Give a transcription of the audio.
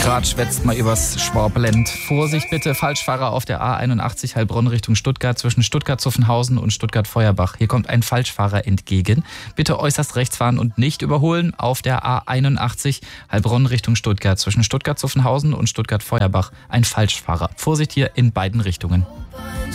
Gerade schwätzt mal übers Schwabenland. Vorsicht bitte, Falschfahrer auf der A81 Heilbronn Richtung Stuttgart zwischen Stuttgart-Zuffenhausen und Stuttgart-Feuerbach. Hier kommt ein Falschfahrer entgegen. Bitte äußerst rechts fahren und nicht überholen auf der A81 Heilbronn Richtung Stuttgart zwischen Stuttgart-Zuffenhausen und Stuttgart-Feuerbach. Ein Falschfahrer. Vorsicht hier in beiden Richtungen.